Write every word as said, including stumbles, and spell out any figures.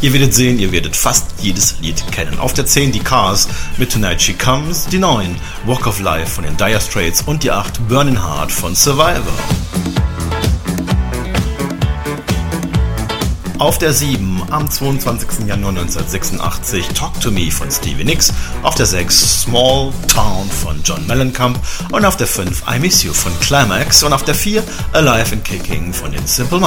Ihr werdet sehen, ihr werdet fast jedes Lied kennen. Auf der zehn die Cars mit Tonight She Comes, die neun Walk of Life von den Dire Straits und die acht Burning Heart von Survivor. Auf der sieben am zweiundzwanzigsten Januar neunzehnhundertsechsundachtzig Talk to Me von Stevie Nicks, auf der sechs Small Town von John Mellencamp und auf der fünf I Miss You von Climax und auf der vier Alive and Kicking von den Simple Minds.